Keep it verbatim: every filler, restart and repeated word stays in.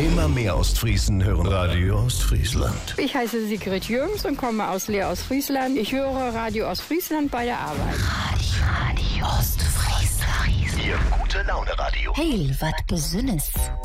Immer mehr Ostfriesen hören Radio Ostfriesland. Ich heiße Sigrid Jürgens und komme aus Leer aus Friesland. Ich höre Radio Ostfriesland bei der Arbeit. Radio, Radio Ostfriesland. Ihr gute Laune Radio. Hey, wat Besonnes.